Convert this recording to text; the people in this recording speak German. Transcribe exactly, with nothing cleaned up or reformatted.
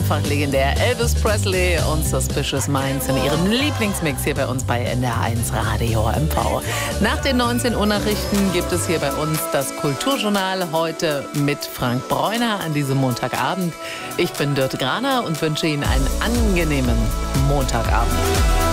einfach legendär. Elvis Presley und Suspicious Minds in ihrem Lieblingsmix hier bei uns bei N D R eins Radio M V. Nach den neunzehn Uhr Nachrichten gibt es hier bei uns das Kulturjournal, heute mit Frank Bräuner an diesem Montagabend. Ich bin Dörte Graner und wünsche Ihnen einen angenehmen Montagabend.